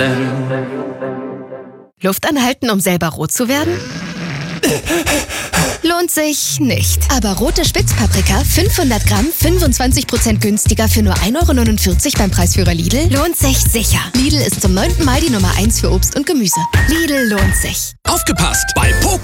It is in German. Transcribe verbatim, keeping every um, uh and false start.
Luft anhalten, um selber rot zu werden? Lohnt sich nicht. Aber rote Spitzpaprika, fünfhundert Gramm, fünfundzwanzig Prozent günstiger für nur ein Euro neunundvierzig beim Preisführer Lidl, lohnt sich sicher. Lidl ist zum neunten Mal die Nummer eins für Obst und Gemüse. Lidl lohnt sich. Aufgepasst! Bei Poco